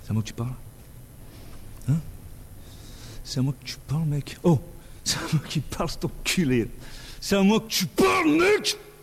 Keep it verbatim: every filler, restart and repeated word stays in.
C'est à moi que tu parles? Hein? C'est à moi que tu parles, mec? Oh! C'est à moi qui parle, c'est ton culé. C'est à moi que tu parles, mec!